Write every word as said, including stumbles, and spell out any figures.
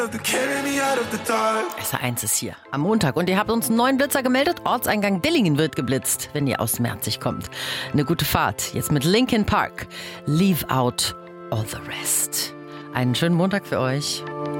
S R eins ist hier am Montag und ihr habt uns einen neuen Blitzer gemeldet. Ortseingang Dillingen wird geblitzt, wenn ihr aus Merzig kommt. Eine gute Fahrt. Jetzt mit Linkin Park. Leave out all the rest. Einen schönen Montag für euch.